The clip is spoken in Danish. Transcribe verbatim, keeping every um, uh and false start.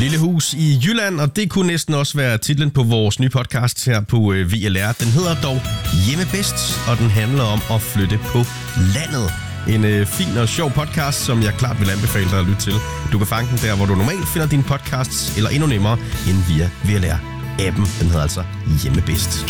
Lille hus i Jylland, og det kunne næsten også være titlen på vores nye podcast her på V L R. Den hedder dog Hjemme Bedst, og den handler om at flytte på landet. En øh, fin og sjov podcast, som jeg klart vil anbefale dig at lytte til. Du kan fange den der, hvor du normalt finder dine podcasts, eller endnu nemmere end via V L R-appen. Den hedder altså Hjemme Bedst.